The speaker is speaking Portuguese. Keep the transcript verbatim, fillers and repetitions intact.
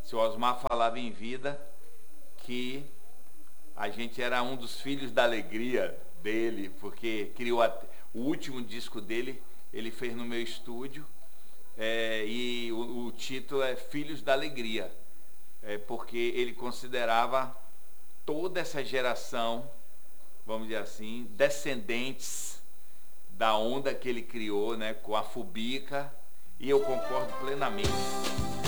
seu Osmar falava em vida que a gente era um dos filhos da alegria dele, porque criou a, o último disco dele, ele fez no meu estúdio, é, e o, o título é Filhos da Alegria, é, porque ele considerava toda essa geração, vamos dizer assim, descendentes da onda que ele criou, né, com a Fubica, e eu concordo plenamente.